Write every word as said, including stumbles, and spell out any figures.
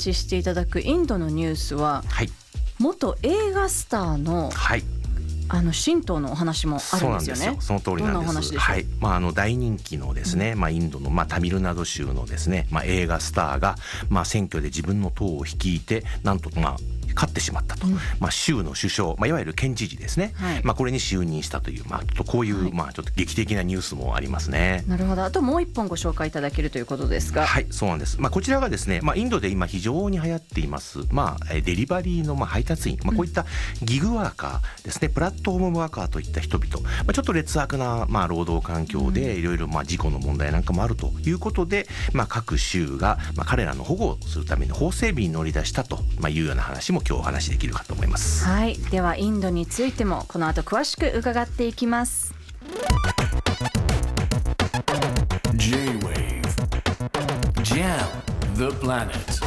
話ししていただくインドのニュースは、はい、元映画スターの、はい、あの神道のお話もあるんですよね。 そうなんですよ、その通りなんです。 どんなお話でしょう。 はい、まあ、あの大人気のですね、うん、まあ、インドの、まあ、タミルナド州のですね、まあ、映画スターが、まあ、選挙で自分の党を率いてなんとまあ勝ってしまったと、うん、まあ、州の首相、まあ、いわゆる県知事ですね、はい、まあ、これに就任したという、まあ、ちょっとこういう、はい、まあ、ちょっと劇的なニュースもありますね。 なるほど。あともう一本ご紹介いただけるということですが。 はい、そうなんです。まあ、こちらがですね、まあ、インドで今非常に流行っています、まあ、デリバリーのまあ配達員、まあ、こういったギグワーカーですね、うん、プラットフォームワーカーといった人々、まあ、ちょっと劣悪なまあ労働環境でいろいろまあ事故の問題なんかもあるということで、まあ、各州がまあ彼らの保護をするための法整備に乗り出したというような話も今日お話しできるかと思います。 はい、ではインドについてもこの後詳しく伺っていきます。 J-Wave Jam the Planet